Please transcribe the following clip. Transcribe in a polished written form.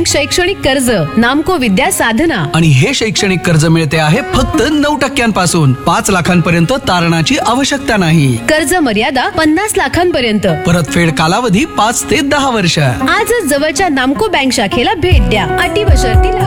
शैक्षणिक कर्ज नामको विद्या साधना. आणि हे शैक्षणिक कर्ज मिळते आहे फक्त 9% 5 लाखांपर्यंत तारणाची आवश्यकता नाही. कर्ज मर्यादा 50 लाखांपर्यंत. परतफेड कालावधी 5 ते 10 वर्ष. आजच जवळच्या नामको बँक शाखेला भेट द्या. अटी व शर्ती लागू.